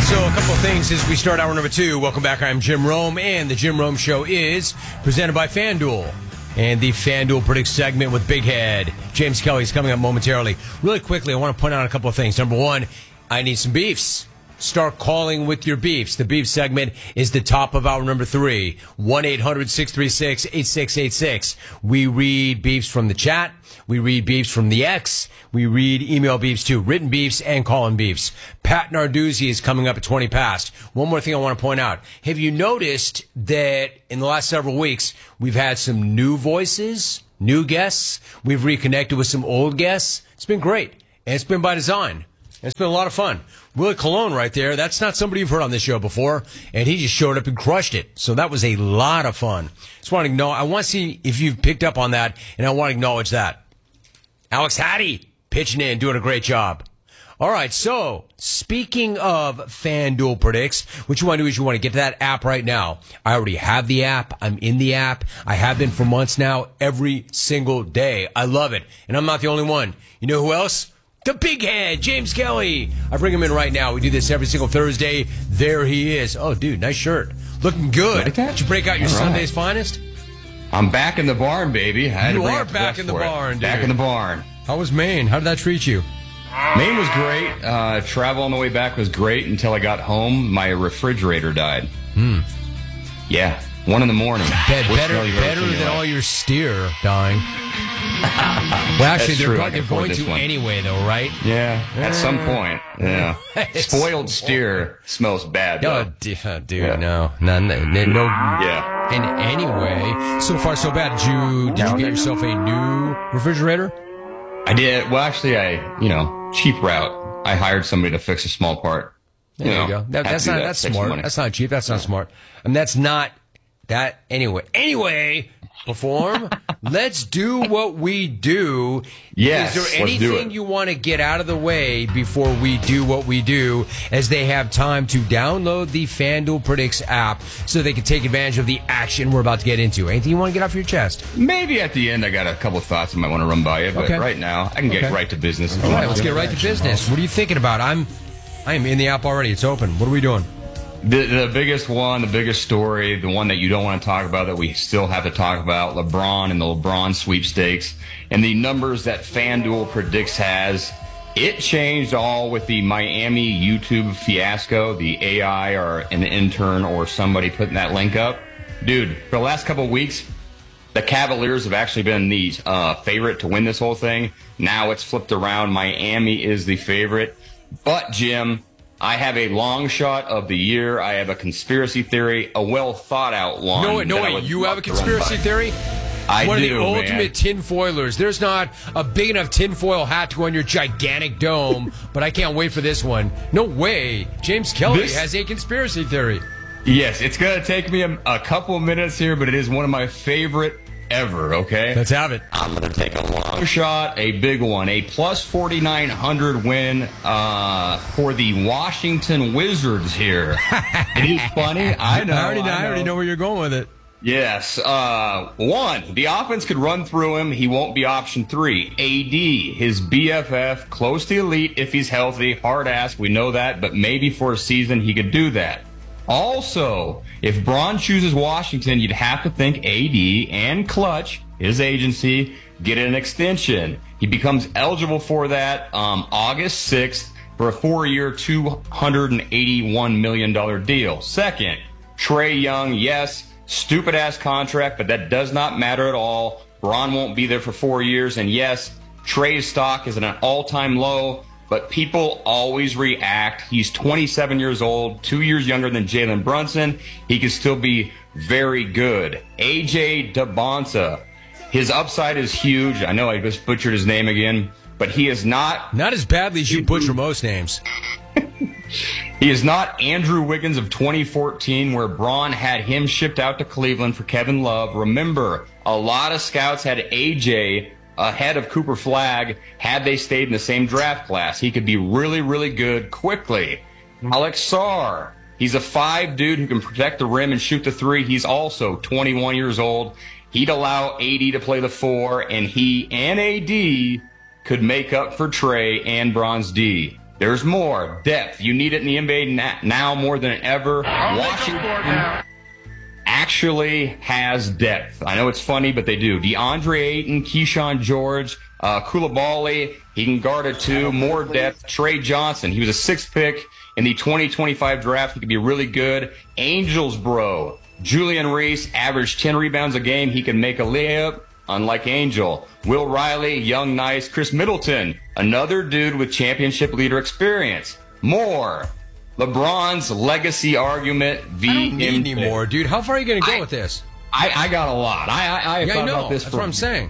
So a couple of things as we start hour number 2. Welcome back. I'm Jim Rome, and the Jim Rome Show is presented by FanDuel. And the FanDuel Predict segment with Big Head. James Kelly is coming up momentarily. Really quickly, I want to point out a couple of things. Number one, I need some beefs. Start calling with your beefs. The beef segment is the top of hour number 3. 1-800-636-8686. We read beefs from the chat. We read beefs from the X. We read email beefs too. Written beefs and call-in beefs. Pat Narduzzi is coming up at 20 past. One more thing I want to point out. Have you noticed that in the last several weeks, we've had some new voices, new guests? We've reconnected with some old guests. It's been great. And it's been by design. It's been a lot of fun. Willie Colon right there, that's not somebody you've heard on this show before, and he just showed up and crushed it. So that was a lot of fun. Just want to know, I want to see if you've picked up on that, and I want to acknowledge that. Alex Hattie pitching in, doing a great job. All right, so speaking of FanDuel Predicts, what you want to do is you want to get to that app right now. I already have the app. I'm in the app. I have been for months now, every single day. I love it, and I'm not the only one. You know who else? The big head, James Kelly. I bring him in right now. We do this every single Thursday. There he is. Oh, dude, nice shirt. Looking good. Did you break out your Sunday's finest? I'm back in the barn, baby. You are back in the barn, dude. Back in the barn. How was Maine? How did that treat you? Maine was great. Travel on the way back was great until I got home. My refrigerator died. Yeah, 1 in the morning. Better than all your steer dying. Well, actually, they're going to anyway, though, right? Yeah, at some point. Yeah. Spoiled steer smells bad, though. Oh, dude, yeah. No. Yeah. And anyway, so far so bad. Did you get yourself a new refrigerator? I did. Well, actually, cheap route. I hired somebody to fix a small part. There you go. That's smart. That's not cheap. That's not smart. I mean, that's not that anyway. Anyway, perform. Let's do what we do. Yes. Is there anything you want to get out of the way before we do what we do, as they have time to download the FanDuel Predicts app so they can take advantage of the action we're about to get into? Anything you want to get off your chest? Maybe at the end I got a couple of thoughts I might want to run by you, but right now I can get right to business. All right, let's get right to business. What are you thinking about? I am in the app already. It's open. What are we doing? The biggest one, the biggest story, the one that you don't want to talk about that we still have to talk about, LeBron and the LeBron sweepstakes and the numbers that FanDuel Predicts has. It changed all with the Miami YouTube fiasco, the AI or an intern or somebody putting that link up. Dude, for the last couple of weeks, the Cavaliers have actually been the favorite to win this whole thing. Now it's flipped around. Miami is the favorite. But, Jim, I have a long shot of the year. I have a conspiracy theory, a well-thought-out one. No way. You have a conspiracy theory? One of the ultimate tinfoilers. There's not a big enough tinfoil hat to go on your gigantic dome, but I can't wait for this one. No way. James Kelly has a conspiracy theory. Yes, it's going to take me a couple of minutes here, but it is one of my favorite ever, okay? Let's have it. I'm going to take a long shot, a big one, a plus 4,900 win for the Washington Wizards here. It is funny. I know. I already know where you're going with it. Yes. One, the offense could run through him. He won't be option 3. AD, his BFF, close to elite if he's healthy. Hard ass, we know that, but maybe for a season he could do that. Also, if Braun chooses Washington, you'd have to think AD and Clutch, his agency, get an extension. He becomes eligible for that August 6th for a 4-year, $281 million deal. Second, Trae Young, yes, stupid-ass contract, but that does not matter at all. Braun won't be there for 4 years, and yes, Trae's stock is at an all-time low. But people always react. He's 27 years old, 2 years younger than Jalen Brunson. He can still be very good. AJ Debonta, his upside is huge. I know I just butchered his name again, but he is not as badly as you butcher most names. He is not Andrew Wiggins of 2014, where Braun had him shipped out to Cleveland for Kevin Love. Remember, a lot of scouts had AJ ahead of Cooper Flagg had they stayed in the same draft class. He could be really, really good quickly. Alex Sarr, he's a 5 dude who can protect the rim and shoot the 3. He's also 21 years old. He'd allow AD to play the 4, and he and AD could make up for Trae and Bronze D. There's more depth. You need it in the NBA now more than ever. Washington actually has depth. I know it's funny, but they do. DeAndre Ayton, Keyshawn George, Koulibaly, he can guard it too. More depth. Trey Johnson, he was a 6th pick in the 2025 draft. He could be really good. Angels, bro. Julian Reese averaged 10 rebounds a game. He can make a layup, unlike Angel. Will Riley, young, nice. Chris Middleton, another dude with championship leader experience. More. LeBron's legacy argument v. I don't need MJ. any more, dude. How far are you going to go with this? I got a lot. I thought about this. That's what I'm saying.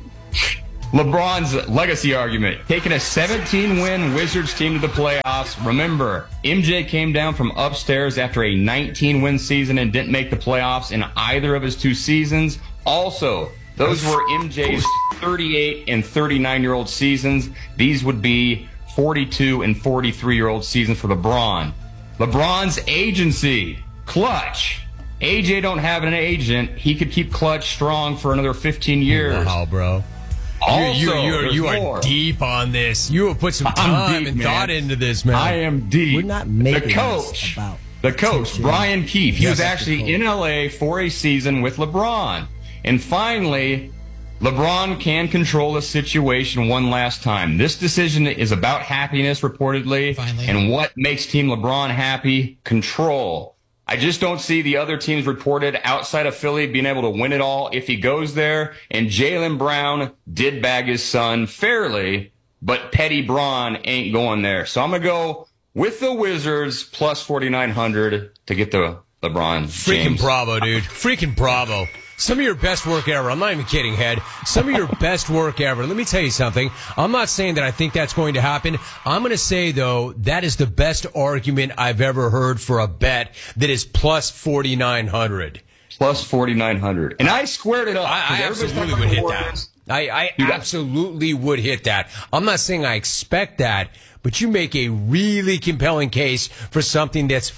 LeBron's legacy argument. Taking a 17-win Wizards team to the playoffs. Remember, MJ came down from upstairs after a 19-win season and didn't make the playoffs in either of his 2 seasons. Also, those were MJ's 38 and 39-year-old seasons. These would be 42 and 43-year-old seasons for LeBron. LeBron's agency, Clutch. AJ don't have an agent. He could keep Clutch strong for another 15 years. Wow, bro. Also, you are deep on this. You have put some time and thought into this, man. I am deep. We're not making The coach, Brian Keefe, he was actually in LA for a season with LeBron. And finally, LeBron can control the situation one last time. This decision is about happiness, reportedly. Finally. And what makes Team LeBron happy? Control. I just don't see the other teams reported outside of Philly being able to win it all if he goes there. And Jaylen Brown did bag his son fairly, but Petty Braun ain't going there. So I'm going to go with the Wizards plus 4,900 to get the LeBron James. Freaking bravo, dude. Freaking bravo. Some of your best work ever. I'm not even kidding, Head. Some of your best work ever. Let me tell you something. I'm not saying that I think that's going to happen. I'm going to say, though, that is the best argument I've ever heard for a bet that is plus 4,900. Plus 4,900. And I squared it up. I absolutely would hit that. I absolutely would hit that. I'm not saying I expect that, but you make a really compelling case for something that's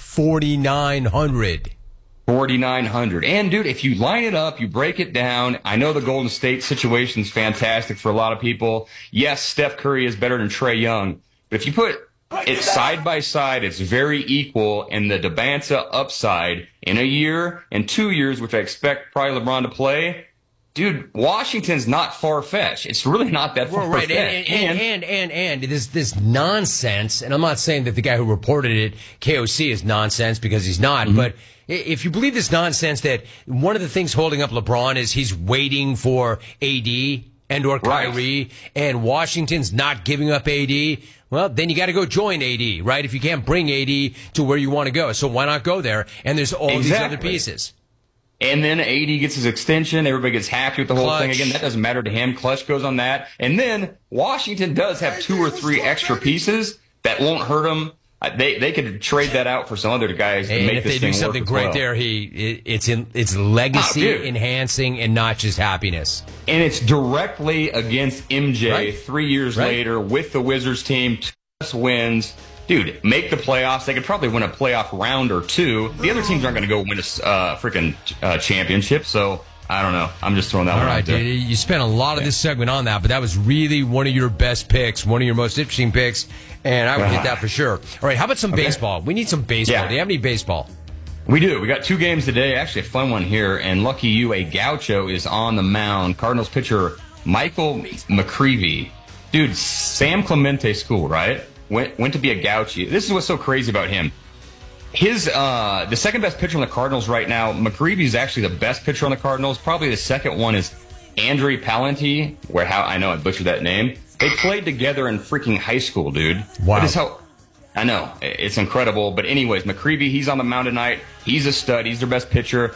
4,900. 4,900. And, dude, if you line it up, you break it down. I know the Golden State situation is fantastic for a lot of people. Yes, Steph Curry is better than Trae Young. But if you put it side by side, it's very equal. And the Debanza upside in a year and 2 years, which I expect probably LeBron to play, dude, Washington's not far-fetched. It's really not that far-fetched. Right. And this nonsense, and I'm not saying that the guy who reported it, KOC, is nonsense because he's not, but if you believe this nonsense that one of the things holding up LeBron is he's waiting for AD and or Kyrie, and Washington's not giving up AD, well, then you got to go join AD, right? If you can't bring AD to where you want to go. So why not go there? And there's all these other pieces. And then AD gets his extension. Everybody gets happy with the whole thing. Again, that doesn't matter to him. Clutch goes on that. And then Washington does have 2 or 3 extra pieces that won't hurt them. They could trade that out for some other guys to make this thing work. And if they do something great there, it's legacy enhancing and not just happiness. And it's directly against MJ 3 years later with the Wizards team. 2 wins. Dude, make the playoffs. They could probably win a playoff round or 2. The other teams aren't going to go win a freaking championship. So I don't know. I'm just throwing that one out there. Dude, you spent a lot of this segment on that, but that was really one of your best picks, one of your most interesting picks, and I would hit that for sure. All right, how about some baseball? We need some baseball. Yeah. Do you have any baseball? We do. We got 2 games today. Actually, a fun one here. And lucky you, a gaucho is on the mound. Cardinals pitcher Michael McCreevy. Dude, Sam Clemente school, right? Went to be a gaucho. This is what's so crazy about him. His the second best pitcher on the Cardinals right now, McCreevy is actually the best pitcher on the Cardinals. Probably the second one is Andrew Palenti, I know I butchered that name. They played together in freaking high school, dude. Wow. I know. It's incredible. But anyways, McCreevy, he's on the mound tonight. He's a stud. He's their best pitcher.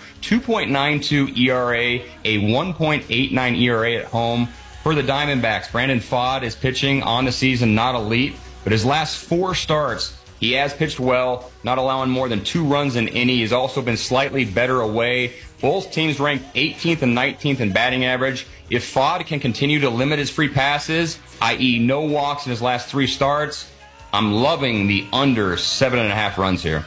2.92 ERA, a 1.89 ERA at home. For the Diamondbacks, Brandon Pfaadt is pitching on the season, not elite. But his last 4 starts, he has pitched well, not allowing more than 2 runs in any. He's also been slightly better away. Both teams ranked 18th and 19th in batting average. If Pfaadt can continue to limit his free passes, i.e. no walks in his last 3 starts, I'm loving the under 7.5 runs here.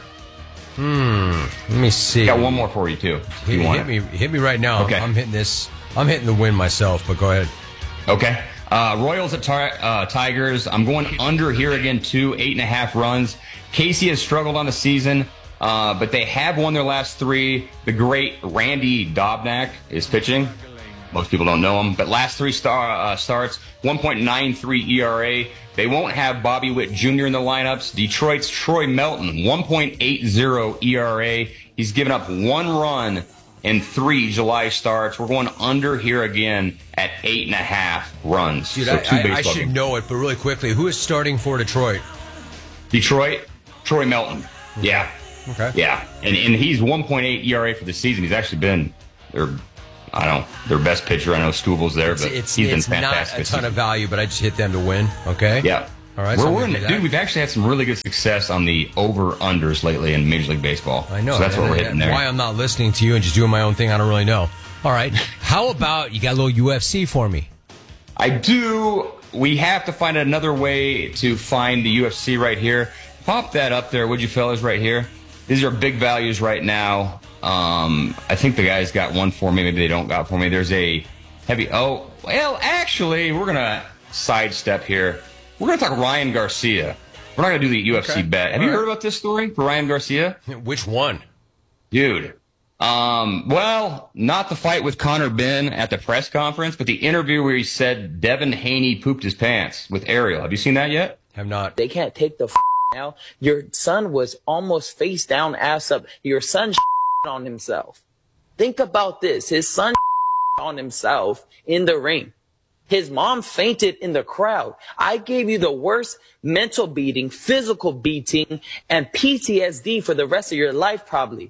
Let me see. Got one more for you, too. Hit me right now. Okay. I'm hitting this. I'm hitting the win myself, but go ahead. Okay. Royals at Tigers. I'm going under here again, too. 8.5 runs. Casey has struggled on the season, but they have won their last 3. The great Randy Dobnak is pitching. Most people don't know him, but last 3 starts, 1.93 ERA. They won't have Bobby Witt Jr. in the lineups. Detroit's Troy Melton, 1.80 ERA. He's given up 1 run in 3 July starts. We're going under here again at 8.5 runs. Dude, so I should know it, but really quickly, who is starting for Detroit? Detroit, Troy Melton. Okay. Yeah. Okay. Yeah. And he's 1.8 ERA for the season. He's actually been their best pitcher. I know Stubel's there, but he's been fantastic. It's not a ton of value, but I just hit them to win. Okay. Yeah. All right. Dude, we've actually had some really good success on the over-unders lately in Major League Baseball. I know. So that's what we're hitting there. Why I'm not listening to you and just doing my own thing, I don't really know. All right. How about you got a little UFC for me? I do. We have to find another way to find the UFC right here. Pop that up there, would you fellas, right here? These are big values right now. I think the guys got one for me. Maybe they don't got for me. There's a heavy... Oh, well, actually, we're going to sidestep here. We're going to talk Ryan Garcia. We're not going to do the UFC bet. Have you heard about this story for Ryan Garcia? Which one? Dude. Well, not the fight with Conor Benn at the press conference, but the interview where he said Devin Haney pooped his pants with Ariel. Have you seen that yet? Have not. They can't take the now. Your son was almost face down, ass up. Your son on himself. Think about this. His son on himself in the ring. His mom fainted in the crowd. I gave you the worst mental beating, physical beating, and PTSD for the rest of your life, probably.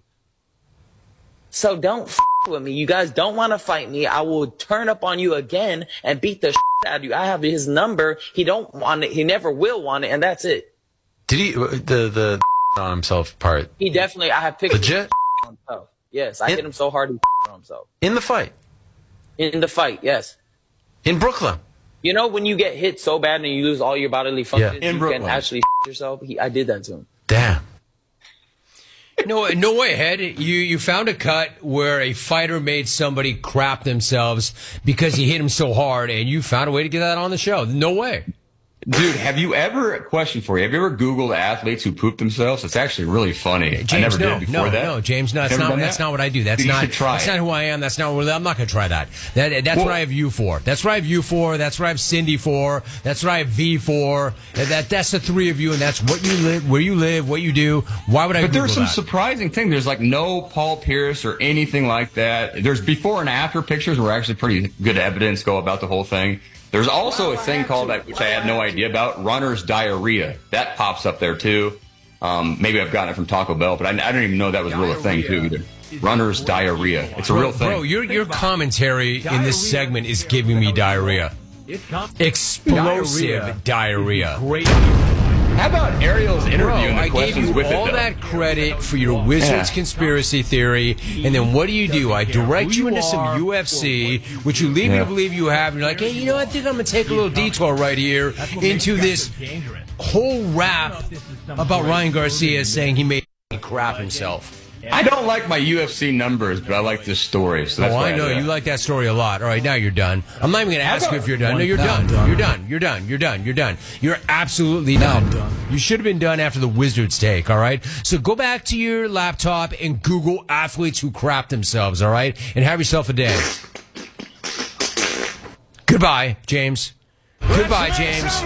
So don't with me. You guys don't want to fight me. I will turn up on you again and beat the out of you. I have his number. He don't want it. He never will want it, and that's it. Did he the on himself part? He definitely. I have pictures. Legit? On himself. Yes, I hit him so hard he on himself. In the fight? In the fight, yes. In Brooklyn? You know when you get hit so bad and you lose all your bodily functions, in you Brooklyn. can actually yourself? I did that to him. Damn. No way, Head. You found a cut where a fighter made somebody crap themselves because he hit him so hard, and you found a way to get that on the show. No way. Dude, have you ever, question for you, have you ever Googled athletes who poop themselves? It's actually really funny. James, I never did before that. No, James, no, that's not what I do. That's Dude, not, you should try that's it. not who I am. That's not what, I'm not going to try that. That's what I have you for. That's what I have you for. That's what I have Cindy for. That's what I have V for. That's the 3 of you, and that's what you live, where you live, what you do. Why would I But Google there's some that? surprising thing. There's like no Paul Pierce or anything like that. There's before and after pictures where actually pretty good evidence go about the whole thing. There's also a thing called that, which I had no idea about, runner's diarrhea. That pops up there too. Maybe I've gotten it from Taco Bell, but I don't even know that was really a thing too either. Runner's diarrhea. It's a real thing. Bro, your commentary in this segment is giving me diarrhea. Explosive diarrhea. How about Ariel's interview and the I gave questions you with all it, though? that credit for your Wizards conspiracy theory, and then what do? I direct you into some UFC, which you lead me to believe you have, and you're like, hey, I think I'm going to take a little detour right here into this whole rap about Ryan Garcia saying he made crap himself. I don't like my UFC numbers, but I like this story. So that's why I know. do You that. like that story a lot. All right, now you're done. I'm not even going to ask you if you're done. No, you're done. You're done. You're done. You're done. You're done. You're absolutely done. I'm done. You should have been done after the Wizards take, all right? So go back to your laptop and Google athletes who crap themselves, all right? And have yourself a day. Goodbye, James. Goodbye, James.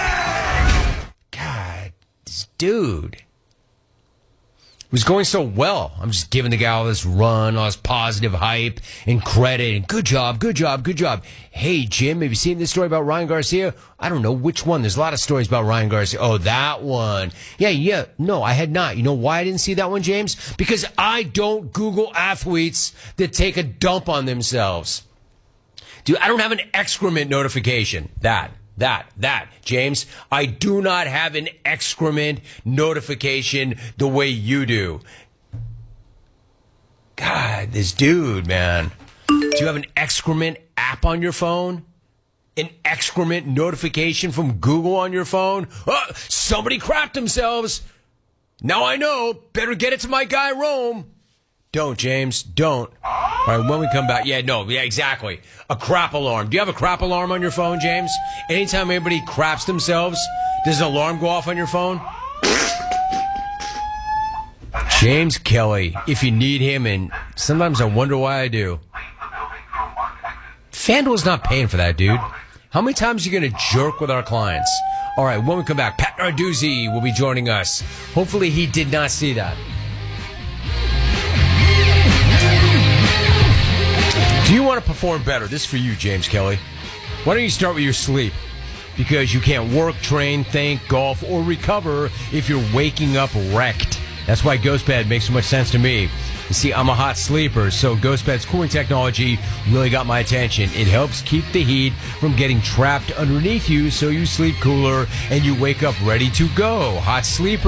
God, this dude. It was going so well. I'm just giving the guy all this run, all this positive hype and credit. And good job, good job, good job. Hey, Jim, have you seen this story about Ryan Garcia? I don't know which one. There's a lot of stories about Ryan Garcia. Oh, that one. Yeah. No, I had not. You know why I didn't see that one, James? Because I don't Google athletes that take a dump on themselves. Dude, I don't have an excrement notification. That, James. I do not have an excrement notification the way you do. God, this dude, man. Do you have an excrement app on your phone? An excrement notification from Google on your phone? Oh, somebody crapped themselves. Now I know. Better get it to my guy, Rome. Don't, James. Don't. All right, when we come back. Yeah, exactly. A crap alarm. Do you have a crap alarm on your phone, James? Anytime anybody craps themselves, does an alarm go off on your phone? James Kelly, if you need him, and sometimes I wonder why I do. FanDuel's not paying for that, dude. How many times are you going to jerk with our clients? All right, when we come back, Pat Narduzzi will be joining us. Hopefully he did not see that. Do you want to perform better? This is for you, James Kelly. Why don't you start with your sleep? Because you can't work, train, think, golf, or recover if you're waking up wrecked. That's why GhostBed makes so much sense to me. You see, I'm a hot sleeper, so GhostBed's cooling technology really got my attention. It helps keep the heat from getting trapped underneath you so you sleep cooler and you wake up ready to go. Hot sleeper.